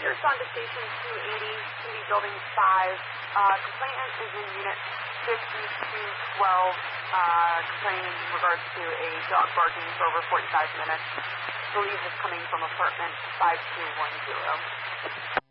Here respond to station 280, City Building 5. Complainant is in unit 5212, complaining in regards to a dog barking for over 45 minutes. Believes it's coming from apartment 5210.